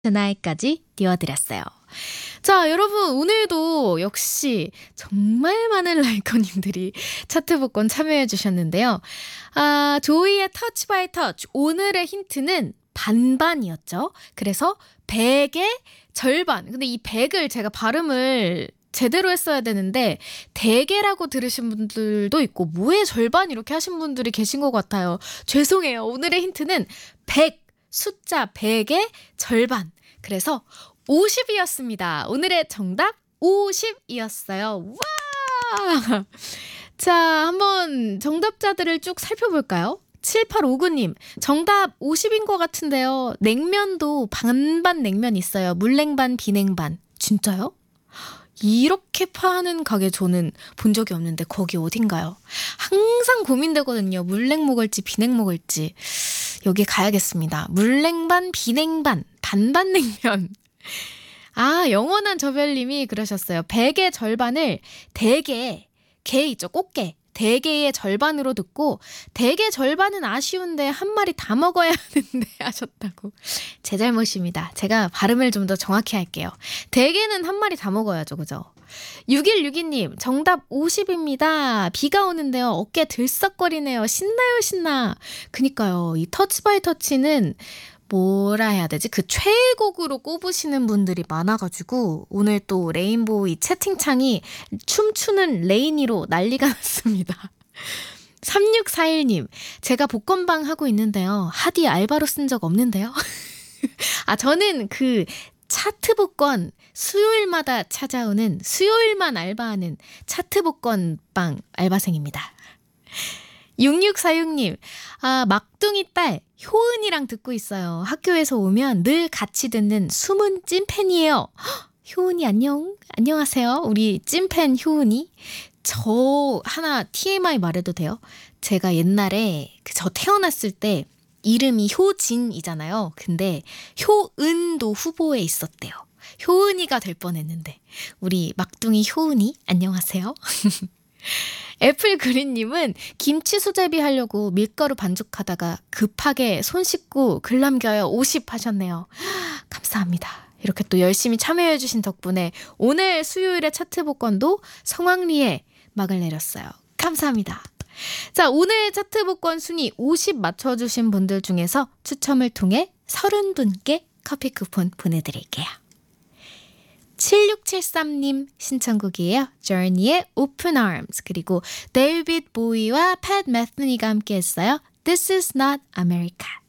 Tonight까지 띄워드렸어요. 자, 여러분 오늘도 역시 정말 많은 라이커님들이 차트 복권 참여해 주셨는데요. 조이의 Touch by Touch 오늘의 힌트는 반반이었죠. 그래서 100의 절반. 근데 이 100을 제가 발음을 제대로 했어야 되는데 대개라고 들으신 분들도 있고 뭐의 절반 이렇게 하신 분들이 계신 것 같아요. 죄송해요. 오늘의 힌트는 100, 숫자 100의 절반. 그래서 50이었습니다. 오늘의 정답 50이었어요. 와! 자, 한번 정답자들을 쭉 살펴볼까요? 7859님, 정답 50인 것 같은데요. 냉면도 반반 냉면 있어요. 물냉반, 비냉반. 진짜요? 이렇게 파는 가게 저는 본 적이 없는데 거기 어딘가요? 항상 고민되거든요. 물냉 먹을지 비냉 먹을지. 여기 가야겠습니다. 물냉반, 비냉반, 반반 냉면. 영원한 저별님이 그러셨어요. 100의 절반을 대개, 개 있죠, 꽃게. 대개의 절반으로 듣고 대개 절반은 아쉬운데 한 마리 다 먹어야 하는데 하셨다고. 제 잘못입니다. 제가 발음을 좀 더 정확히 할게요. 대개는 한 마리 다 먹어야죠. 그죠? 6162님 정답 50입니다. 비가 오는데요. 어깨 들썩거리네요. 신나요 신나. 그니까요. 이 터치 바이 터치는 뭐라 해야 되지? 그 최애곡으로 꼽으시는 분들이 많아가지고 오늘 또 레인보우 이 채팅창이 춤추는 레이니로 난리가 났습니다. 3641님 제가 복권방 하고 있는데요. 하디 알바로 쓴 적 없는데요. 저는 그 차트 복권 수요일마다 찾아오는 수요일만 알바하는 차트 복권방 알바생입니다. 6646님 막둥이 딸 효은이랑 듣고 있어요. 학교에서 오면 늘 같이 듣는 숨은 찐팬이에요. 효은이 안녕하세요. 우리 찐팬 효은이. 저 하나 TMI 말해도 돼요? 제가 옛날에 저 태어났을 때 이름이 효진이잖아요. 근데 효은도 후보에 있었대요. 효은이가 될 뻔했는데 우리 막둥이 효은이 안녕하세요. 애플그린님은 김치 수제비 하려고 밀가루 반죽하다가 급하게 손 씻고 글 남겨요. 50 하셨네요. 감사합니다. 이렇게 또 열심히 참여해주신 덕분에 오늘 수요일의 차트 복권도 성황리에 막을 내렸어요. 감사합니다. 자, 오늘 차트 복권 순위 50 맞춰주신 분들 중에서 추첨을 통해 30분께 커피 쿠폰 보내드릴게요. 7673님 신청곡이에요. Journey의 Open Arms 그리고 데이비드 보이와 팻 메스니가 함께 했어요. This is not America.